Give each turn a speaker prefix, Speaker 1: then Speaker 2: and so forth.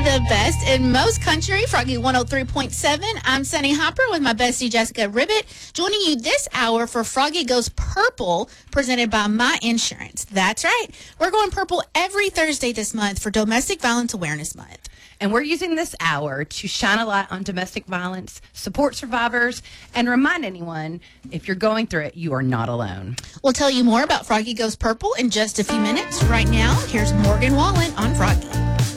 Speaker 1: the best in most country, Froggy 103.7. I'm Sunny Hopper with my bestie Jessica Ribbit, joining you this hour for Froggy Goes Purple, presented by My Insurance. That's right. We're going purple every Thursday this month for Domestic Violence Awareness Month.
Speaker 2: And we're using this hour to shine a light on domestic violence, support survivors, and remind anyone, if you're going through it, you are not alone.
Speaker 1: We'll tell you more about Froggy Goes Purple in just a few minutes. Right now, here's Morgan Wallen on Froggy.